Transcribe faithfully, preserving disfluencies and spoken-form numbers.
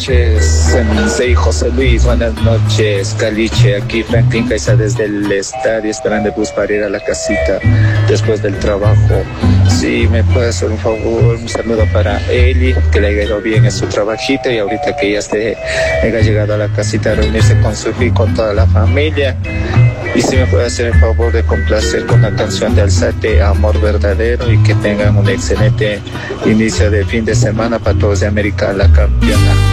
noches, soy José Luis, buenas noches, Caliche, aquí Franklin Caiza desde el estadio, esperando el bus para ir a la casita después del trabajo. Si me puede hacer un favor, un saludo para Eli, que le haya ido bien en su trabajito y ahorita que ya esté, haya llegado a la casita a reunirse con su hijo y con toda la familia. Y si me puede hacer el favor de complacer con la canción de Alzate, Amor Verdadero, y que tengan un excelente inicio de fin de semana para todos de América la Campeona.